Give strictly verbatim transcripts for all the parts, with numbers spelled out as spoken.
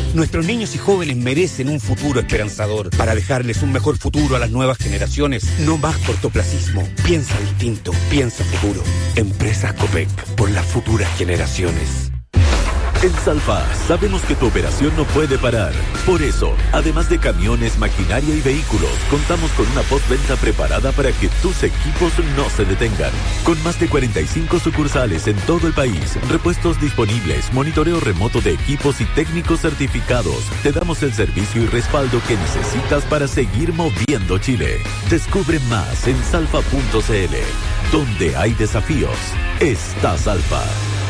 Nuestros niños y jóvenes merecen un futuro esperanzador. Para dejarles un mejor futuro a las nuevas generaciones, no más cortoplacismo. Piensa distinto, piensa futuro. Empresas Copec, por las futuras generaciones. En Salfa sabemos que tu operación no puede parar. Por eso, además de camiones, maquinaria y vehículos, contamos con una postventa preparada para que tus equipos no se detengan. Con más de cuarenta y cinco sucursales en todo el país, repuestos disponibles, monitoreo remoto de equipos y técnicos certificados, te damos el servicio y respaldo que necesitas para seguir moviendo Chile. Descubre más en salfa punto c l. Donde hay desafíos, está Salfa.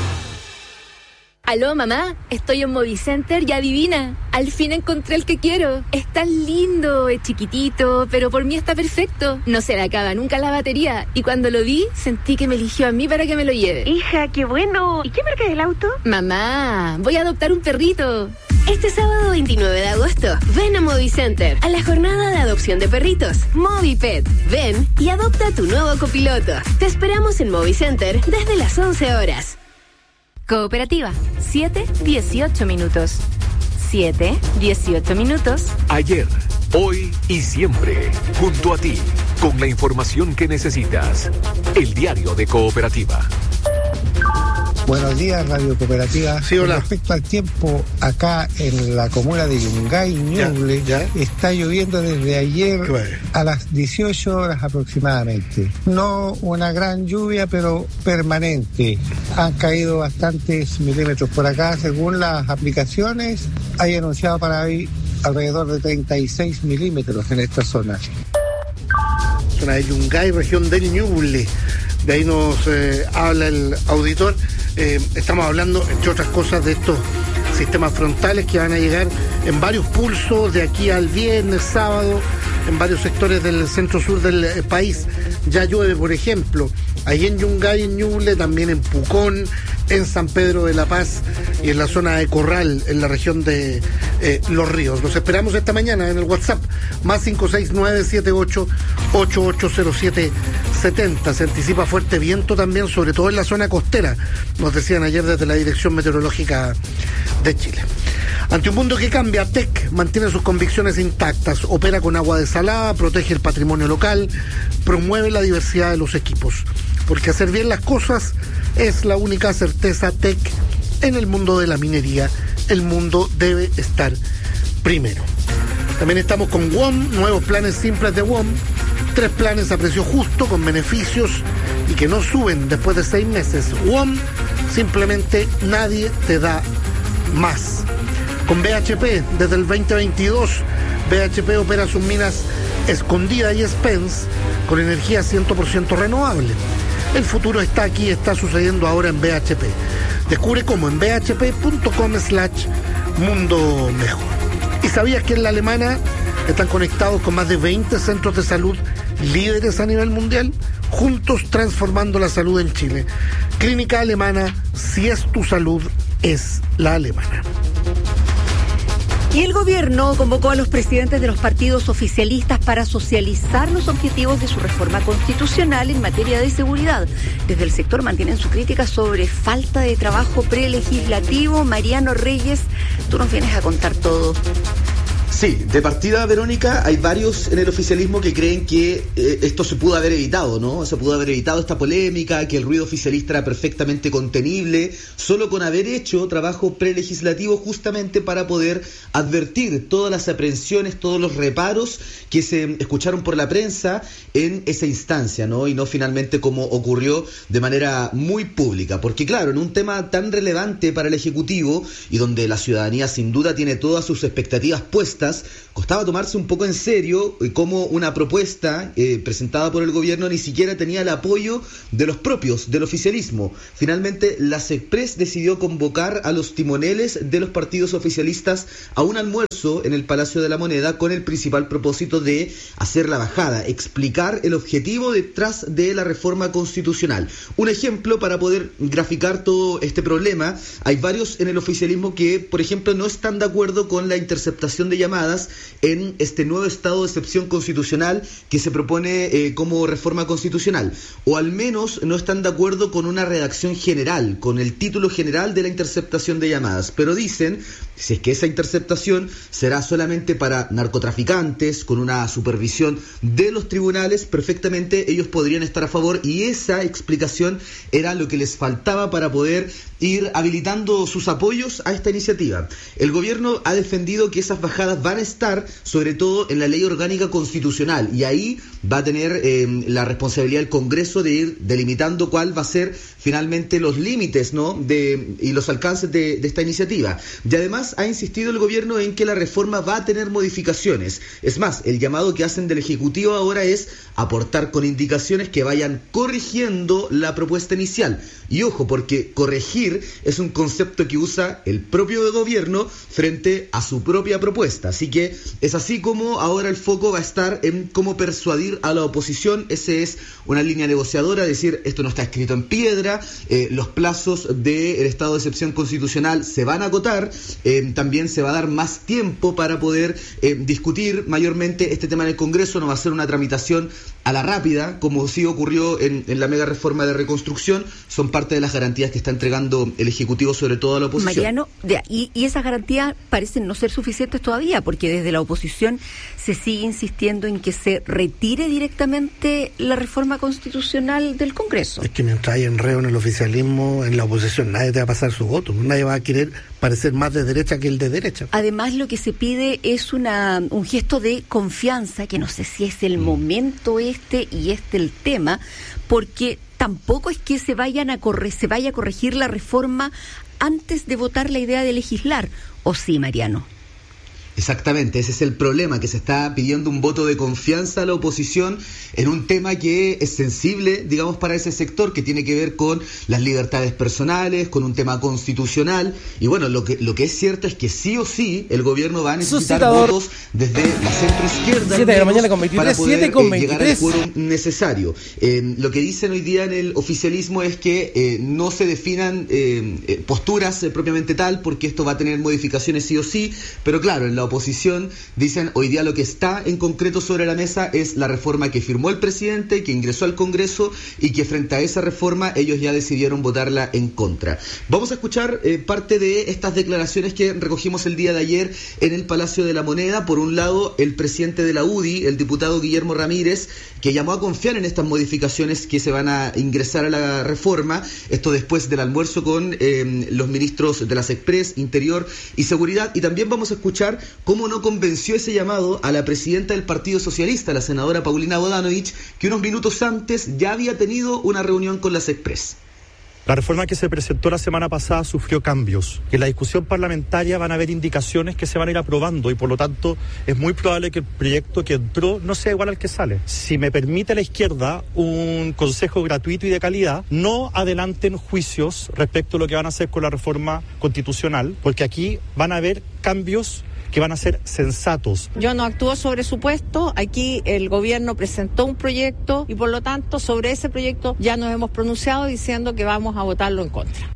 Aló, mamá, estoy en Movicenter y adivina, al fin encontré el que quiero. Es tan lindo, es chiquitito, pero por mí está perfecto. No se le acaba nunca la batería y cuando lo vi, sentí que me eligió a mí para que me lo lleve. Hija, qué bueno. ¿Y qué marca es el auto? Mamá, voy a adoptar un perrito. Este sábado veintinueve de agosto, ven a Movicenter, a la jornada de adopción de perritos, MoviPet. Ven y adopta tu nuevo copiloto. Te esperamos en Movicenter desde las once horas. Cooperativa, siete dieciocho minutos. siete dieciocho minutos. Ayer, hoy y siempre, junto a ti, con la información que necesitas. El diario de Cooperativa. Buenos días, Radio Cooperativa. Sí, hola. Con respecto al tiempo, acá en la comuna de Yungay, Ñuble, ya, ya. está lloviendo desde ayer Bueno. a las dieciocho horas aproximadamente. No una gran lluvia, pero permanente. Han caído bastantes milímetros por acá. Según las aplicaciones, hay anunciado para hoy alrededor de treinta y seis milímetros en esta zona. Zona de Yungay, región del Ñuble. De ahí nos eh, habla el auditor. Eh, estamos hablando, entre otras cosas, de estos sistemas frontales que van a llegar en varios pulsos de aquí al viernes, sábado, en varios sectores del centro-sur del eh, país. Ya llueve, por ejemplo, ahí en Yungay, en Ñuble, también en Pucón, en San Pedro de la Paz y en la zona de Corral, en la región de eh, Los Ríos. Los esperamos esta mañana en el WhatsApp, más cinco seis nueve siete ocho ocho ocho cero siete siete cero. Se anticipa fuerte viento también, sobre todo en la zona costera, nos decían ayer desde la Dirección Meteorológica de Chile. Ante un mundo que cambia, T E C mantiene sus convicciones intactas, opera con agua desalada, protege el patrimonio local, promueve la diversidad de los equipos, porque hacer bien las cosas es la única certeza T E C en el mundo de la minería. El mundo debe estar primero. También estamos con W O M, nuevos planes simples de W O M, tres planes a precio justo, con beneficios y que no suben después de seis meses. W O M, simplemente nadie te da más. Con B H P, desde el veinte veintidós, B H P opera sus minas Escondida y Spence con energía cien por ciento renovable. El futuro está aquí, está sucediendo ahora en B H P. Descubre cómo en b h p punto com slash mundo mejor. ¿Y sabías que en la alemana están conectados con más de veinte centros de salud líderes a nivel mundial? Juntos transformando la salud en Chile. Clínica Alemana, si es tu salud, es la alemana. Y el gobierno convocó a los presidentes de los partidos oficialistas para socializar los objetivos de su reforma constitucional en materia de seguridad. Desde el sector mantienen su crítica sobre falta de trabajo prelegislativo. Mariano Reyes, tú nos vienes a contar todo. Sí, de partida, Verónica, hay varios en el oficialismo que creen que eh, esto se pudo haber evitado, ¿no? Se pudo haber evitado esta polémica, que el ruido oficialista era perfectamente contenible, solo con haber hecho trabajo prelegislativo justamente para poder advertir todas las aprehensiones, todos los reparos que se escucharon por la prensa en esa instancia, ¿no? Y no finalmente como ocurrió de manera muy pública. Porque claro, en un tema tan relevante para el Ejecutivo y donde la ciudadanía sin duda tiene todas sus expectativas puestas, costaba tomarse un poco en serio eh, como una propuesta eh, presentada por el gobierno ni siquiera tenía el apoyo de los propios del oficialismo. Finalmente, la CEPRES decidió convocar a los timoneles de los partidos oficialistas a un almuerzo en el Palacio de la Moneda con el principal propósito de hacer la bajada, explicar el objetivo detrás de la reforma constitucional. Un ejemplo para poder graficar todo este problema: hay varios en el oficialismo que, por ejemplo, no están de acuerdo con la interceptación de llamadas llamadas en este nuevo estado de excepción constitucional que se propone eh, como reforma constitucional, o al menos no están de acuerdo con una redacción general, con el título general de la interceptación de llamadas, pero dicen, si es que esa interceptación será solamente para narcotraficantes, con una supervisión de los tribunales, perfectamente ellos podrían estar a favor, y esa explicación era lo que les faltaba para poder ir habilitando sus apoyos a esta iniciativa. El gobierno ha defendido que esas bajadas van a estar sobre todo en la ley orgánica constitucional, y ahí va a tener eh, la responsabilidad del Congreso de ir delimitando cuál va a ser finalmente los límites, ¿no?, de, y los alcances de, de esta iniciativa. Y además ha insistido el gobierno en que la reforma va a tener modificaciones. Es más, el llamado que hacen del Ejecutivo ahora es aportar con indicaciones que vayan corrigiendo la propuesta inicial. Y ojo, porque corregir es un concepto que usa el propio gobierno frente a su propia propuesta. Así que es así como ahora el foco va a estar en cómo persuadir a la oposición. Ese es una línea negociadora, decir, esto no está escrito en piedra, eh, los plazos del estado de excepción constitucional se van a agotar, eh, también se va a dar más tiempo para poder eh, discutir mayormente este tema en el Congreso. No va a ser una tramitación a la rápida, como sí ocurrió en, en la mega reforma de reconstrucción. Son parte de las garantías que está entregando el Ejecutivo, sobre todo a la oposición. Mariano, de, y, y esas garantías parecen no ser suficientes todavía, porque desde la oposición se sigue insistiendo en que se retire directamente la reforma constitucional del Congreso. Es que mientras hay enredo en el oficialismo, en la oposición, nadie te va a pasar su voto, nadie va a querer parecer más de derecha que el de derecha. Además, lo que se pide es una un gesto de confianza, que no sé si es el momento este y este el tema, porque tampoco es que se vayan a corre, se vaya a corregir la reforma antes de votar la idea de legislar, ¿o sí, Mariano? Exactamente, ese es el problema, que se está pidiendo un voto de confianza a la oposición en un tema que es sensible, digamos, para ese sector, que tiene que ver con las libertades personales, con un tema constitucional. Y bueno, lo que lo que es cierto es que sí o sí el gobierno va a necesitar Suscitador. votos desde la centroizquierda siete de la mañana con veintitrés, para poder siete con eh, llegar al veintitrés. quórum necesario. Eh, lo que dicen hoy día en el oficialismo es que eh, no se definan eh, posturas eh, propiamente tal, porque esto va a tener modificaciones sí o sí, pero claro, en la oposición dicen hoy día lo que está en concreto sobre la mesa es la reforma que firmó el presidente, que ingresó al Congreso, y que frente a esa reforma ellos ya decidieron votarla en contra. Vamos a escuchar eh, parte de estas declaraciones que recogimos el día de ayer en el Palacio de la Moneda. Por un lado, el presidente de la U D I, el diputado Guillermo Ramírez, que llamó a confiar en estas modificaciones que se van a ingresar a la reforma, esto después del almuerzo con eh, los ministros de las Express, Interior y Seguridad. Y también vamos a escuchar cómo no convenció ese llamado a la presidenta del Partido Socialista, la senadora Paulina Bodanovich, que unos minutos antes ya había tenido una reunión con las Express. La reforma que se presentó la semana pasada sufrió cambios. En la discusión parlamentaria van a haber indicaciones que se van a ir aprobando, y por lo tanto es muy probable que el proyecto que entró no sea igual al que sale. Si me permite la izquierda un consejo gratuito y de calidad, no adelanten juicios respecto a lo que van a hacer con la reforma constitucional, porque aquí van a haber cambios que van a ser sensatos. Yo no actúo sobre su puesto, aquí el gobierno presentó un proyecto y por lo tanto sobre ese proyecto ya nos hemos pronunciado diciendo que vamos a votarlo en contra.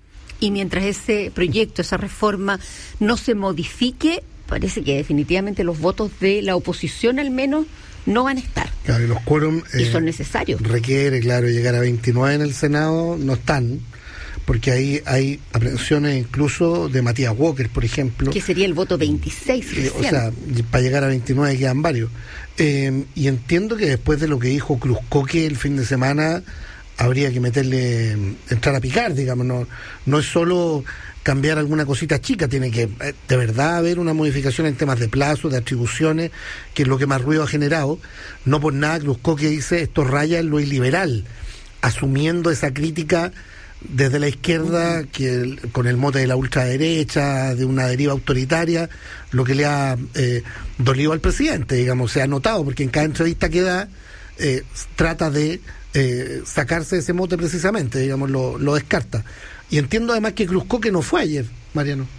Y mientras ese proyecto, esa reforma no se modifique, parece que definitivamente los votos de la oposición al menos no van a estar. Claro, y los quórum y eh, son necesarios. Requiere, claro, llegar a veintinueve en el Senado, no están, porque ahí hay aprehensiones incluso de Matías Walker, por ejemplo. Que sería el voto veintiséis recién. Eh, o sea, para llegar a veintinueve quedan varios. Eh, y entiendo que después de lo que dijo Cruzcoque el fin de semana, habría que meterle, entrar a picar, digamos, no, no es solo cambiar alguna cosita chica, tiene que de verdad haber una modificación en temas de plazos, de atribuciones, que es lo que más ruido ha generado. No por nada Cruzcoque dice, esto raya en lo iliberal, asumiendo esa crítica desde la izquierda, que el, con el mote de la ultraderecha, de una deriva autoritaria, lo que le ha eh, dolido al presidente, digamos, se ha notado, porque en cada entrevista que da eh, trata de eh, sacarse ese mote precisamente, digamos, lo, lo descarta. Y entiendo además que Cruzcoque no fue ayer, Mariano.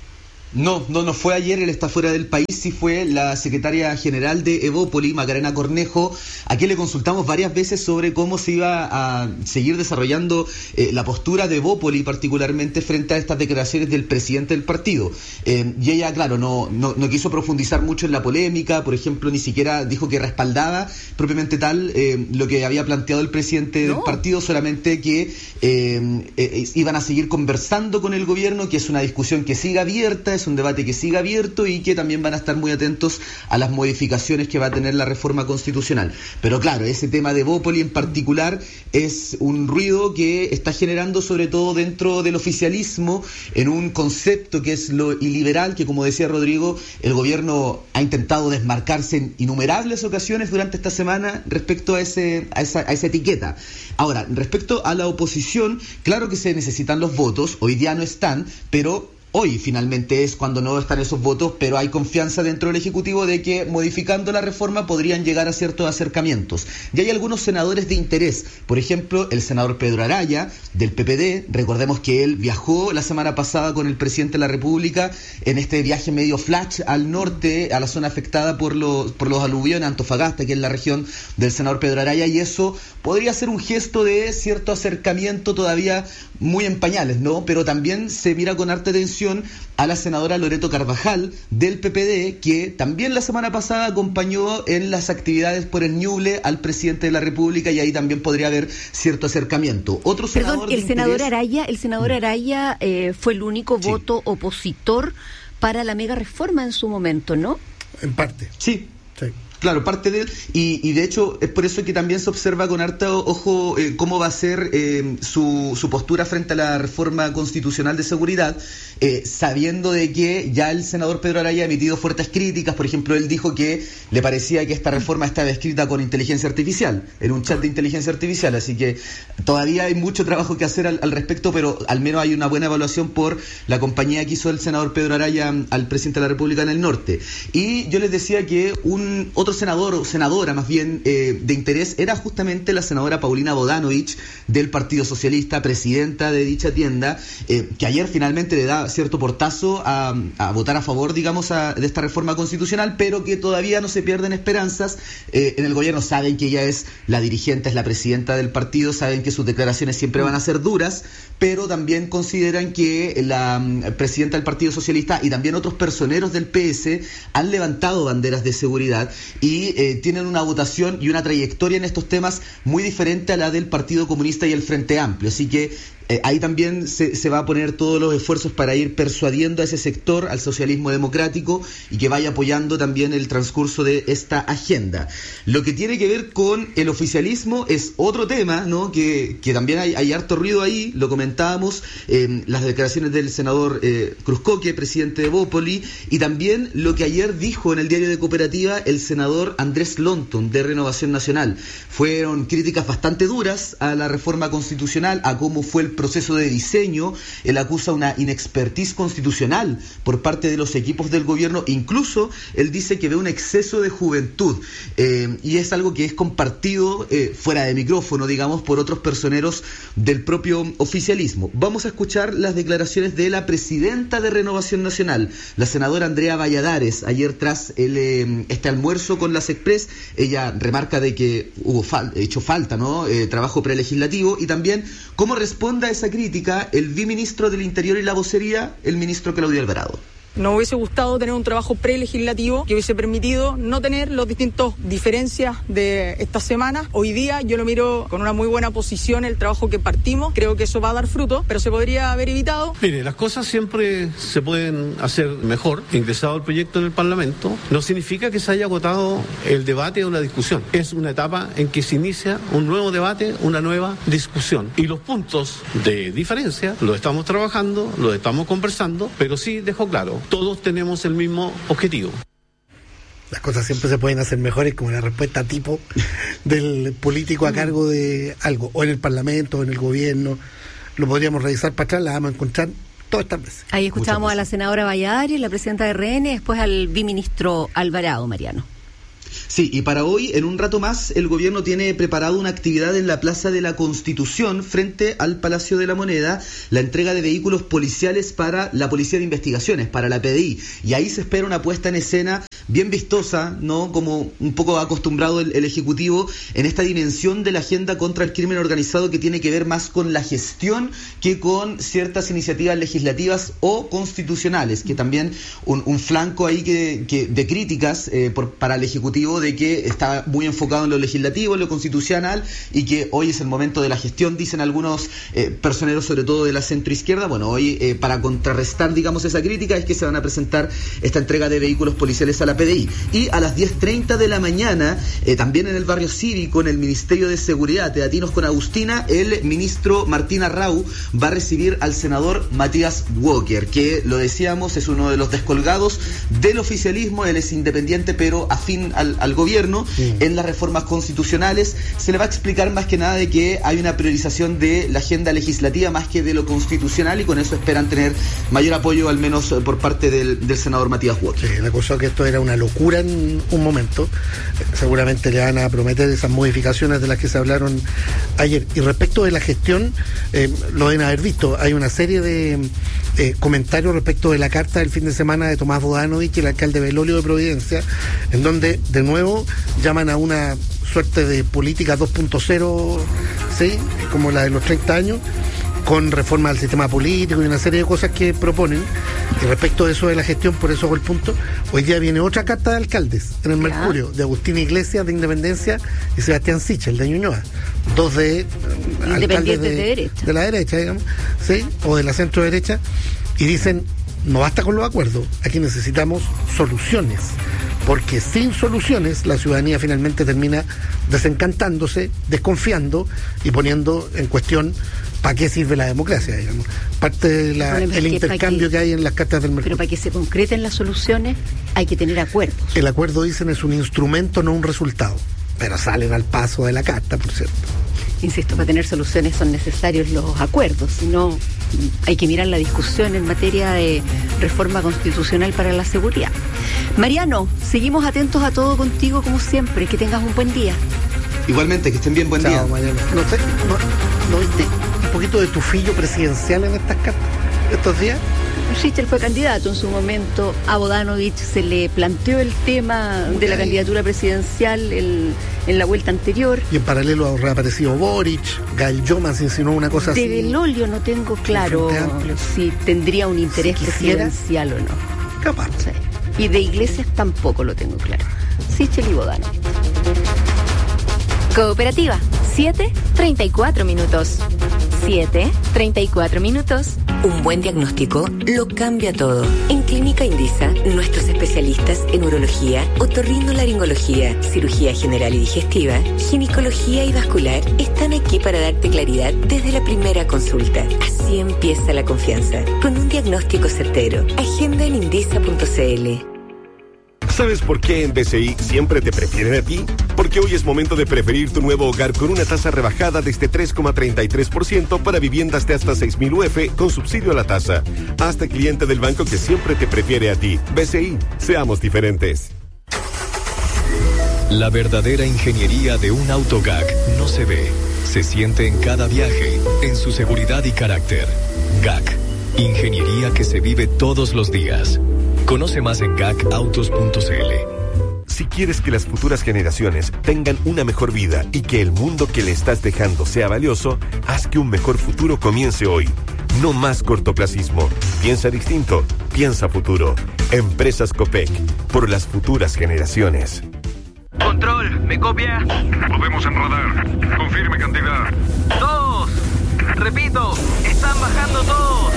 No, no, no fue ayer, él está fuera del país, sí fue la secretaria general de Evópoli, Macarena Cornejo, a quien le consultamos varias veces sobre cómo se iba a seguir desarrollando eh, la postura de Evópoli, particularmente frente a estas declaraciones del presidente del partido. Eh, y ella, claro, no, no, no quiso profundizar mucho en la polémica, por ejemplo, ni siquiera dijo que respaldaba propiamente tal eh, lo que había planteado el presidente no. del partido, solamente que eh, eh, iban a seguir conversando con el gobierno, que es una discusión que sigue abierta, es un debate que sigue abierto y que también van a estar muy atentos a las modificaciones que va a tener la reforma constitucional. Pero claro, ese tema de Evópoli en particular es un ruido que está generando sobre todo dentro del oficialismo en un concepto que es lo iliberal, que como decía Rodrigo, el gobierno ha intentado desmarcarse en innumerables ocasiones durante esta semana respecto a, ese, a, esa, a esa etiqueta. Ahora, respecto a la oposición, claro que se necesitan los votos, hoy día no están, pero hoy finalmente es cuando no están esos votos, pero hay confianza dentro del Ejecutivo de que modificando la reforma podrían llegar a ciertos acercamientos. Y hay algunos senadores de interés, por ejemplo, el senador Pedro Araya, del P P D, recordemos que él viajó la semana pasada con el presidente de la República en este viaje medio flash al norte, a la zona afectada por los, por los aluviones, Antofagasta, que es la región del senador Pedro Araya, y eso podría ser un gesto de cierto acercamiento todavía muy en pañales, ¿no? Pero también se mira con harta atención a la senadora Loreto Carvajal del P P D, que también la semana pasada acompañó en las actividades por el Ñuble al presidente de la República, y ahí también podría haber cierto acercamiento. Otro senador Perdón, el senador interés... Araya, el senador Araya eh, fue el único sí. voto opositor para la mega reforma en su momento, ¿no? En parte. Sí. Sí. Claro, parte de él, y, y de hecho es por eso que también se observa con harto ojo eh, cómo va a ser eh, su, su postura frente a la reforma constitucional de seguridad, eh, sabiendo de que ya el senador Pedro Araya ha emitido fuertes críticas. Por ejemplo, él dijo que le parecía que esta reforma estaba escrita con inteligencia artificial, en un chat de inteligencia artificial, así que todavía hay mucho trabajo que hacer al, al respecto, pero al menos hay una buena evaluación por la compañía que hizo el senador Pedro Araya al presidente de la República en el norte. Y yo les decía que un otro Otro senador o senadora más bien eh, de interés era justamente la senadora Paulina Bodanovich del Partido Socialista, presidenta de dicha tienda, eh, que ayer finalmente le da cierto portazo a, a votar a favor, digamos, a, de esta reforma constitucional, pero que todavía no se pierden esperanzas. Eh, en el gobierno saben que ella es la dirigente, es la presidenta del partido, saben que sus declaraciones siempre van a ser duras, pero también consideran que la um, presidenta del Partido Socialista y también otros personeros del P S han levantado banderas de seguridad y eh, tienen una votación y una trayectoria en estos temas muy diferente a la del Partido Comunista y el Frente Amplio. Así que eh, ahí también se, se va a poner todos los esfuerzos para ir persuadiendo a ese sector, al socialismo democrático, y que vaya apoyando también el transcurso de esta agenda. Lo que tiene que ver con el oficialismo es otro tema, ¿no? Que, que también hay, hay harto ruido ahí, lo comentábamos, eh, las declaraciones del senador eh, Cruzcoque, presidente de Evópoli, y también lo que ayer dijo en el diario de Cooperativa el senador Andrés Lonton de Renovación Nacional. Fueron críticas bastante duras a la reforma constitucional, a cómo fue el proceso de diseño. Él acusa una inexpertise constitucional por parte de los equipos del gobierno. Incluso él dice que ve un exceso de juventud, eh, y es algo que es compartido eh, fuera de micrófono, digamos, por otros personeros del propio oficialismo. Vamos a escuchar las declaraciones de la presidenta de Renovación Nacional, la senadora Andrea Valladares, ayer tras el, eh, este almuerzo con las Express. Ella remarca de que hubo fal- hecho falta, ¿no? Eh, trabajo prelegislativo, y también cómo responde a esa crítica el viceministro del Interior y la Vocería, el ministro Claudio Alvarado. Nos hubiese gustado tener un trabajo prelegislativo que hubiese permitido no tener las distintas diferencias de esta semana. Hoy día yo lo miro con una muy buena posición el trabajo que partimos. Creo que eso va a dar fruto, pero se podría haber evitado. Mire, las cosas siempre se pueden hacer mejor. Ingresado el proyecto en el Parlamento no significa que se haya agotado el debate o la discusión. Es una etapa en que se inicia un nuevo debate, una nueva discusión. Y los puntos de diferencia los estamos trabajando, los estamos conversando, pero sí dejo claro, todos tenemos el mismo objetivo. Las cosas siempre se pueden hacer mejores, como la respuesta tipo del político a cargo de algo, o en el Parlamento, o en el gobierno. Lo podríamos revisar para atrás, la vamos a encontrar todas estas veces. Ahí escuchábamos a la senadora Valladares, la presidenta de R N, después al viceministro Alvarado, Mariano. Sí, y para hoy, en un rato más, el gobierno tiene preparado una actividad en la Plaza de la Constitución frente al Palacio de la Moneda, la entrega de vehículos policiales para la Policía de Investigaciones, para la P D I. Y ahí se espera una puesta en escena bien vistosa, ¿no? Como un poco acostumbrado el, el Ejecutivo en esta dimensión de la agenda contra el crimen organizado que tiene que ver más con la gestión que con ciertas iniciativas legislativas o constitucionales, que también un, un flanco ahí que, que de críticas eh, por, para el Ejecutivo de que está muy enfocado en lo legislativo, en lo constitucional, y que hoy es el momento de la gestión, dicen algunos eh, personeros, sobre todo de la centroizquierda. Bueno, hoy eh, para contrarrestar, digamos, esa crítica es que se van a presentar esta entrega de vehículos policiales a la P D I. Y a las diez treinta de la mañana, eh, también en el barrio cívico, en el Ministerio de Seguridad, Teatinos con Agustina, el ministro Martín Arrau va a recibir al senador Matías Walker, que, lo decíamos, es uno de los descolgados del oficialismo. Él es independiente pero afín al, al gobierno. Sí. En las reformas constitucionales se le va a explicar más que nada de que hay una priorización de la agenda legislativa más que de lo constitucional, y con eso esperan tener mayor apoyo, al menos por parte del, del senador Matías Walker. Sí, la cosa es que esto era una locura en un momento. Seguramente le van a prometer esas modificaciones de las que se hablaron ayer. Y respecto de la gestión, eh, lo deben haber visto, hay una serie de eh, comentarios respecto de la carta del fin de semana de Tomás Bodanovich, el alcalde Belolio de Providencia, en donde de nuevo llaman a una suerte de política dos punto cero, ¿sí? Como la de los treinta años, con reforma del sistema político y una serie de cosas que proponen. Y respecto de eso de la gestión, por eso hago el punto, hoy día viene otra carta de alcaldes en el Mercurio, de Agustín Iglesias de Independencia y Sebastián Sichel de Ñuñoa, dos de independientes de, de derecha, de la derecha, digamos, ¿sí? O de la centro derecha, y dicen, no basta con los acuerdos, aquí necesitamos soluciones, porque sin soluciones la ciudadanía finalmente termina desencantándose, desconfiando y poniendo en cuestión ¿para qué sirve la democracia, digamos? Parte del de intercambio que, que hay en las cartas del Mercurio. Pero para que se concreten las soluciones hay que tener acuerdos. El acuerdo, dicen, es un instrumento, no un resultado. Pero salen al paso de la carta, por cierto. Insisto, para tener soluciones son necesarios los acuerdos, si no hay que mirar la discusión en materia de reforma constitucional para la seguridad. Mariano, seguimos atentos a todo contigo como siempre, que tengas un buen día. Igualmente, que estén bien, buen Chao, día. Mariano. No sé, no, ¿no viste un poquito de tufillo presidencial en estas cartas estos días? Sichel fue candidato en su momento, a Bodanovich se le planteó el tema de okay. la candidatura presidencial el, en la vuelta anterior. Y en paralelo ha reaparecido Boric, Gael Yomas insinuó una cosa de así. De Belolio no tengo claro si tendría un interés si presidencial o no. Capaz. Sí. Y de Iglesias tampoco lo tengo claro. Sichel y Bodanovich. Cooperativa, siete treinta y cuatro minutos. siete treinta y cuatro minutos. Un buen diagnóstico lo cambia todo. En Clínica Indisa, nuestros especialistas en urología, otorrinolaringología, cirugía general y digestiva, ginecología y vascular están aquí para darte claridad desde la primera consulta. Así empieza la confianza, con un diagnóstico certero. Agenda en indisa punto c l. ¿Sabes por qué en B C I siempre te prefieren a ti? Porque hoy es momento de preferir tu nuevo hogar con una tasa rebajada desde tres coma treinta y tres por ciento para viviendas de hasta seis mil U F con subsidio a la tasa. Hazte cliente del banco que siempre te prefiere a ti. B C I, seamos diferentes. La verdadera ingeniería de un auto G A C no se ve, se siente en cada viaje, en su seguridad y carácter. G A C, ingeniería que se vive todos los días. Conoce más en gacautos punto c l. Si quieres que las futuras generaciones tengan una mejor vida y que el mundo que le estás dejando sea valioso, haz que un mejor futuro comience hoy. No más cortoplacismo. Piensa distinto. Piensa futuro. Empresas Copec. Por las futuras generaciones. Control, ¿me copia? Lo vemos en radar. Confirme cantidad. Dos. Repito, están bajando todos.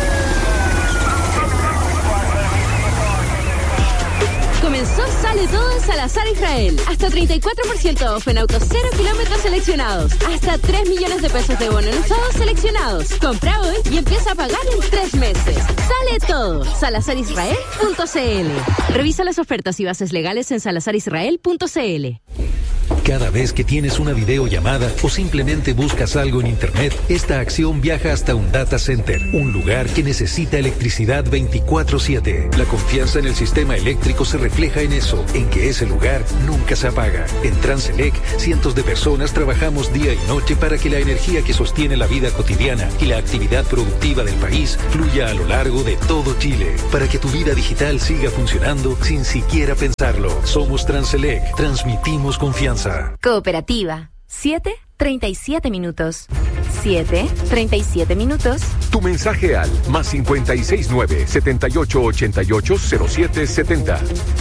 Comenzó Sale Todo en Salazar Israel. Hasta treinta y cuatro por ciento off en autos cero kilómetros seleccionados. Hasta tres millones de pesos de bono en usados seleccionados. Compra hoy y empieza a pagar en tres meses. Sale Todo. salazar israel punto c l. Revisa las ofertas y bases legales en salazar israel punto c l. Cada vez que tienes una videollamada o simplemente buscas algo en Internet, esta acción viaja hasta un data center, un lugar que necesita electricidad veinticuatro siete. La confianza en el sistema eléctrico se refleja en eso, en que ese lugar nunca se apaga. En Transelec, cientos de personas trabajamos día y noche para que la energía que sostiene la vida cotidiana y la actividad productiva del país fluya a lo largo de todo Chile, para que tu vida digital siga funcionando sin siquiera pensarlo. Somos Transelec, transmitimos confianza. Cooperativa. siete treinta y siete minutos. siete treinta y siete minutos. Tu mensaje al más cincuenta y seis nueve, setenta y ocho ochenta y ocho, cero siete setenta.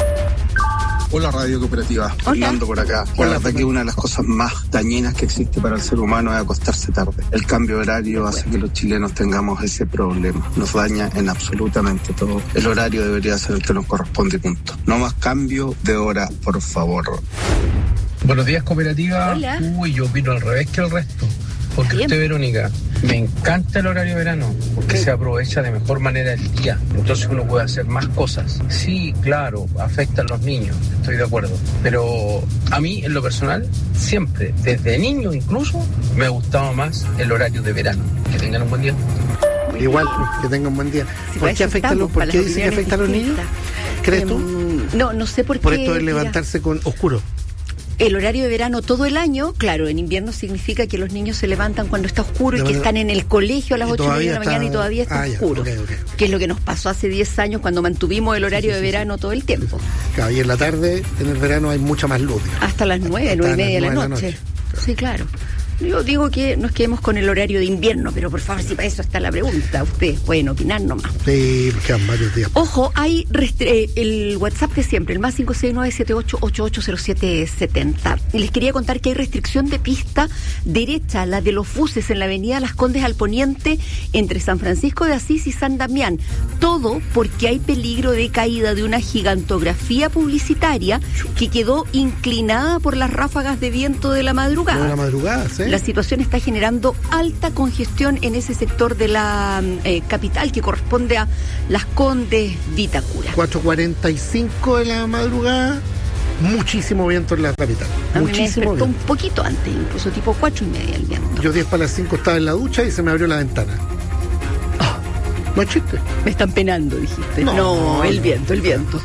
Hola Radio Cooperativa, Fernando por acá. La verdad que una de las cosas más dañinas que existe para el ser humano es acostarse tarde. El cambio horario hace que los chilenos tengamos ese problema. Nos daña en absolutamente todo. El horario debería ser el que nos corresponde, punto. No más cambio de hora, por favor. Buenos días, Cooperativa. Hola. Uy, yo opino al revés que el resto. Porque usted, Verónica, me encanta el horario de verano, porque se aprovecha de mejor manera el día. Entonces uno puede hacer más cosas. Sí, claro, afecta a los niños, estoy de acuerdo. Pero a mí, en lo personal, siempre, desde niño incluso, me ha gustado más el horario de verano. Que tengan un buen día. Igual, que tengan un buen día. Sí, ¿Por qué afecta a los, ¿por qué dice que afecta a los niños? ¿Crees eh, tú? No, no sé por, por qué. Por esto de levantarse con oscuro. El horario de verano todo el año, claro, en invierno significa que los niños se levantan cuando está oscuro y que están en el colegio a las ocho y media de la mañana está... y todavía está ah, oscuro. Okay, okay. Que es lo que nos pasó hace diez años cuando mantuvimos el horario sí, sí, de verano sí. todo el tiempo. Claro, y en la tarde, en el verano hay mucha más luz. Hasta las nueve, nueve y media de la noche. La noche. Claro. Sí, claro. Yo digo que nos quedemos con el horario de invierno, pero por favor, si para eso está la pregunta, ustedes pueden opinar nomás. Sí, quedan varios días. Ojo, hay restre- el WhatsApp de siempre, el más cinco seis nueve siete ocho ocho ocho cero siete siete cero. Y les quería contar que hay restricción de pista derecha, la de los buses en la avenida Las Condes al Poniente, entre San Francisco de Asís y San Damián. Todo porque hay peligro de caída de una gigantografía publicitaria que quedó inclinada por las ráfagas de viento de la madrugada. De la madrugada, sí. La situación está generando alta congestión en ese sector de la eh, capital que corresponde a Las Condes, Vitacura. cuatro cuarenta y cinco de la madrugada, muchísimo viento en la capital. A mí muchísimo me despertó viento. Un poquito antes, incluso tipo cuatro y media el viento. Yo diez para las cinco estaba en la ducha y se me abrió la ventana. Oh, no es chiste. Me están penando, dijiste. No, no el no. viento, el viento.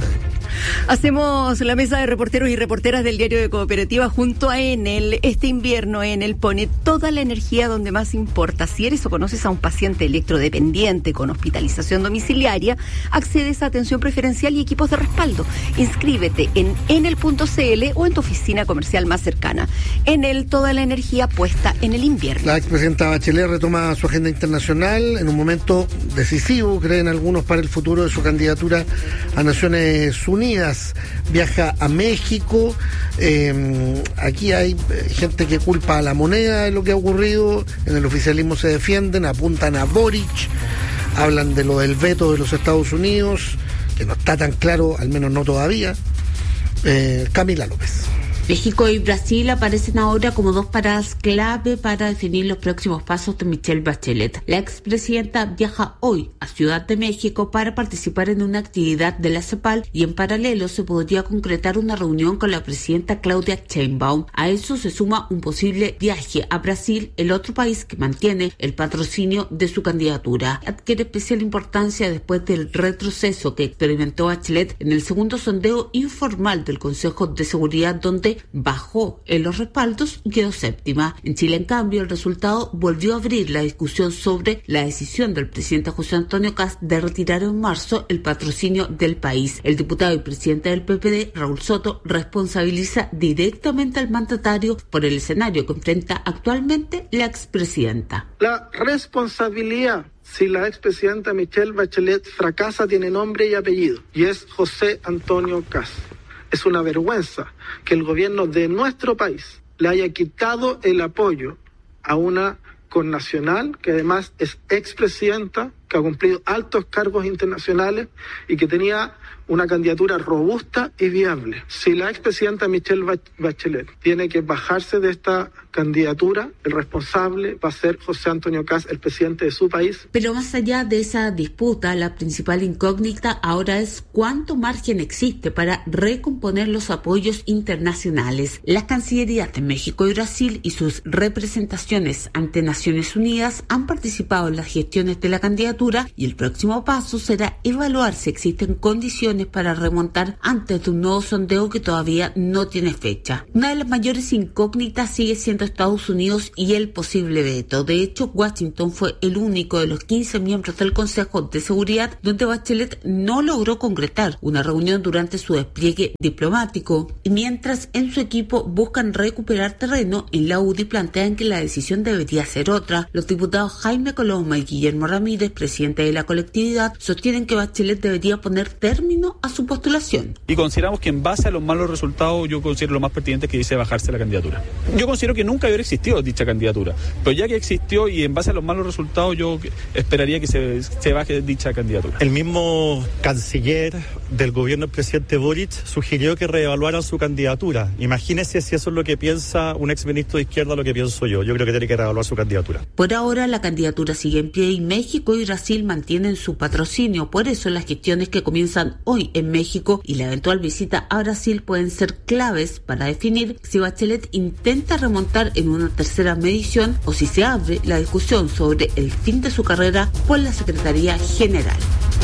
Hacemos la mesa de reporteros y reporteras del Diario de Cooperativa junto a Enel. Este invierno Enel pone toda la energía donde más importa. Si eres o conoces a un paciente electrodependiente con hospitalización domiciliaria, accedes a atención preferencial y equipos de respaldo. Inscríbete en enel punto c l o en tu oficina comercial más cercana. Enel, toda la energía puesta en el invierno. La expresidenta Bachelet retoma su agenda internacional en un momento decisivo, creen algunos, para el futuro de su candidatura a Naciones Unidas. Viaja a México. Eh, aquí hay gente que culpa a la moneda de lo que ha ocurrido. En el oficialismo se defienden, apuntan a Boric, hablan de lo del veto de los Estados Unidos, que no está tan claro, al menos no todavía. Eh, Camila López. México y Brasil aparecen ahora como dos paradas clave para definir los próximos pasos de Michelle Bachelet. La expresidenta viaja hoy a Ciudad de México para participar en una actividad de la CEPAL y en paralelo se podría concretar una reunión con la presidenta Claudia Sheinbaum. A eso se suma un posible viaje a Brasil, el otro país que mantiene el patrocinio de su candidatura. Adquiere especial importancia después del retroceso que experimentó Bachelet en el segundo sondeo informal del Consejo de Seguridad, donde bajó en los respaldos y quedó séptima. En Chile, en cambio, el resultado volvió a abrir la discusión sobre la decisión del presidente José Antonio Kast de retirar en marzo el patrocinio del país. El diputado y presidente del P P D, Raúl Soto, responsabiliza directamente al mandatario por el escenario que enfrenta actualmente la expresidenta. La responsabilidad, si la expresidenta Michelle Bachelet fracasa, tiene nombre y apellido, y es José Antonio Kast. Es una vergüenza que el gobierno de nuestro país le haya quitado el apoyo a una connacional que además es expresidenta que ha cumplido altos cargos internacionales y que tenía una candidatura robusta y viable. Si la expresidenta Michelle Bachelet tiene que bajarse de esta candidatura, el responsable va a ser José Antonio Kast, el presidente de su país. Pero más allá de esa disputa, la principal incógnita ahora es cuánto margen existe para recomponer los apoyos internacionales. Las cancillerías de México y Brasil y sus representaciones ante Naciones Unidas han participado en las gestiones de la candidatura y el próximo paso será evaluar si existen condiciones para remontar antes de un nuevo sondeo que todavía no tiene fecha. Una de las mayores incógnitas sigue siendo Estados Unidos y el posible veto. De hecho, Washington fue el único de los quince miembros del Consejo de Seguridad donde Bachelet no logró concretar una reunión durante su despliegue diplomático. Y mientras en su equipo buscan recuperar terreno, en la U D I plantean que la decisión debería ser otra. Los diputados Jaime Coloma y Guillermo Ramírez, presidente de la colectividad, sostienen que Bachelet debería poner término a su postulación. Y consideramos que en base a los malos resultados, yo considero lo más pertinente que dice bajarse la candidatura. Yo considero que nunca hubiera existido dicha candidatura, pero ya que existió y en base a los malos resultados, yo esperaría que se, se baje dicha candidatura. El mismo canciller del gobierno del presidente Boric sugirió que reevaluaran su candidatura. Imagínese si eso es lo que piensa un exministro de izquierda, lo que pienso yo. Yo creo que tiene que reevaluar su candidatura. Por ahora la candidatura sigue en pie y México y Brasil mantienen su patrocinio. Por eso las gestiones que comienzan hoy en México y la eventual visita a Brasil pueden ser claves para definir si Bachelet intenta remontar en una tercera medición o si se abre la discusión sobre el fin de su carrera por la Secretaría General.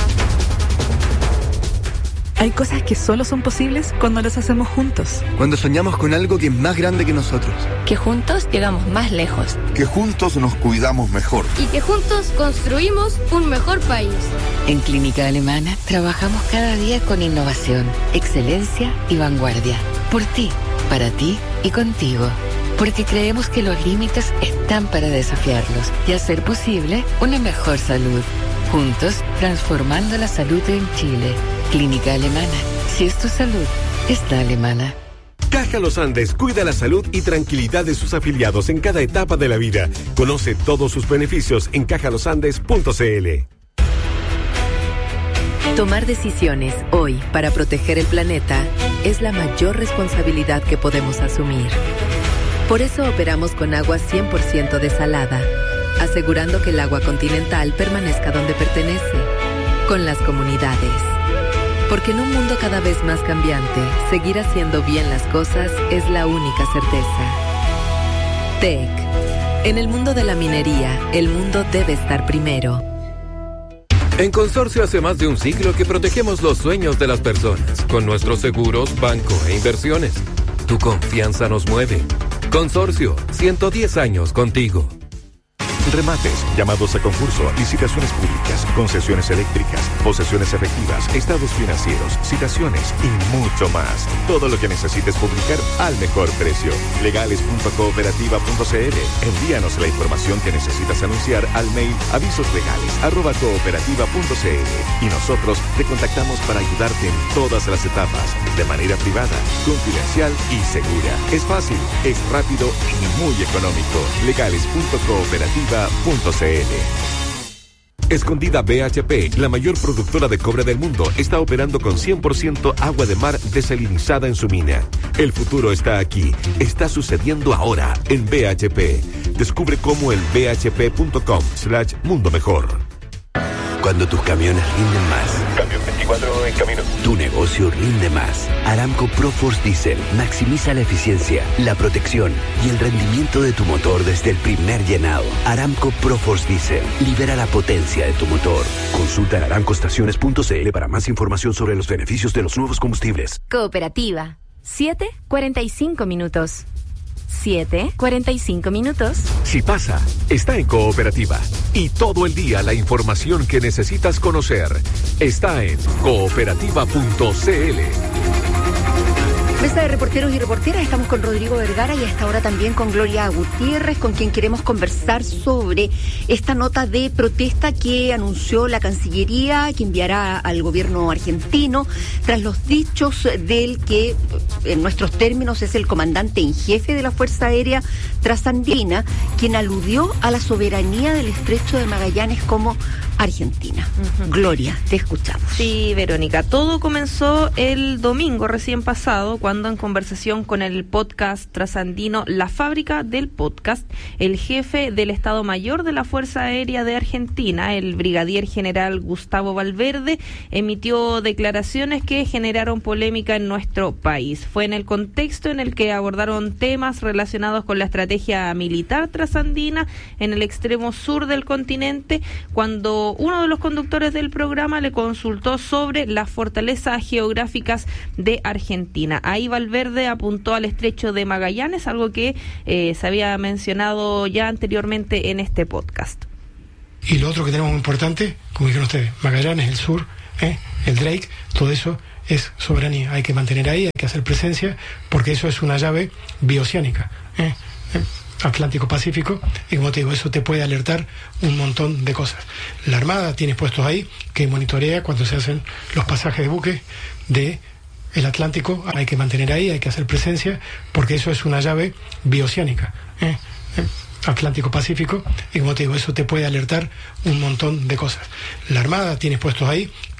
Hay cosas que solo son posibles cuando las hacemos juntos. Cuando soñamos con algo que es más grande que nosotros. Que juntos llegamos más lejos. Que juntos nos cuidamos mejor. Y que juntos construimos un mejor país. En Clínica Alemana trabajamos cada día con innovación, excelencia y vanguardia. Por ti, para ti y contigo. Porque creemos que los límites están para desafiarlos y hacer posible una mejor salud. Juntos, transformando la salud en Chile. Clínica Alemana. Si es tu salud, es la alemana. Caja Los Andes cuida la salud y tranquilidad de sus afiliados en cada etapa de la vida. Conoce todos sus beneficios en caja los andes punto c l. Tomar decisiones hoy para proteger el planeta es la mayor responsabilidad que podemos asumir. Por eso operamos con agua cien por ciento desalada, asegurando que el agua continental permanezca donde pertenece, con las comunidades. Porque en un mundo cada vez más cambiante, seguir haciendo bien las cosas es la única certeza. T E C. En el mundo de la minería, el mundo debe estar primero. En Consorcio hace más de un siglo que protegemos los sueños de las personas con nuestros seguros, banco e inversiones. Tu confianza nos mueve. Consorcio, ciento diez años contigo. Remates, llamados a concurso, licitaciones públicas, concesiones eléctricas, posesiones efectivas, estados financieros, citaciones y mucho más. Todo lo que necesites publicar al mejor precio. legales punto cooperativa punto c l. Envíanos la información que necesitas anunciar al mail avisoslegales arroba cooperativa punto c l y nosotros te contactamos para ayudarte en todas las etapas, de manera privada, confidencial y segura. Es fácil, es rápido y muy económico. legales punto cooperativa punto c l. Escondida B H P, la mayor productora de cobre del mundo, está operando con cien por ciento agua de mar desalinizada en su mina. El futuro está aquí, está sucediendo ahora en B H P. Descubre cómo el b h p punto com slash mundo mejor. Cuando tus camiones rinden más. Camión veinticuatro en camino. Tu negocio rinde más. Aramco ProForce Diesel maximiza la eficiencia, la protección y el rendimiento de tu motor desde el primer llenado. Aramco ProForce Diesel libera la potencia de tu motor. Consulta en aramco estaciones punto c l para más información sobre los beneficios de los nuevos combustibles. Cooperativa. siete cuarenta y cinco minutos. siete cuarenta y cinco minutos. Si pasa, está en Cooperativa. Y todo el día la información que necesitas conocer está en cooperativa punto c l. Mesa de reporteros y reporteras, estamos con Rodrigo Vergara y hasta ahora también con Gloria Gutiérrez, con quien queremos conversar sobre esta nota de protesta que anunció la Cancillería, que enviará al gobierno argentino, tras los dichos del que, en nuestros términos, es el comandante en jefe de la Fuerza Aérea Trasandina, quien aludió a la soberanía del Estrecho de Magallanes como Argentina. Uh-huh. Gloria, te escuchamos. Sí, Verónica, todo comenzó el domingo recién pasado, cuando en conversación con el podcast trasandino La Fábrica del Podcast, el jefe del Estado Mayor de la Fuerza Aérea de Argentina, el brigadier general Gustavo Valverde, emitió declaraciones que generaron polémica en nuestro país. Fue en el contexto en el que abordaron temas relacionados con la estrategia militar trasandina en el extremo sur del continente, cuando uno de los conductores del programa le consultó sobre las fortalezas geográficas de Argentina. Ahí Valverde apuntó al estrecho de Magallanes, algo que eh, se había mencionado ya anteriormente en este podcast. Y lo otro que tenemos muy importante, como dijeron ustedes, Magallanes, el sur, ¿eh? el Drake, todo eso es soberanía. Hay que mantener ahí, hay que hacer presencia, porque eso es una llave bioceánica. ¿eh? ¿eh? Atlántico-Pacífico, y como te digo, eso te puede alertar un montón de cosas. La Armada tiene puestos ahí que monitorea cuando se hacen los pasajes de buques de el Atlántico. Hay que mantener ahí, hay que hacer presencia, porque eso es una llave bioceánica. ¿eh? ¿eh? Atlántico-Pacífico, y como te digo, eso te puede alertar un montón de cosas. La Armada tiene puestos ahí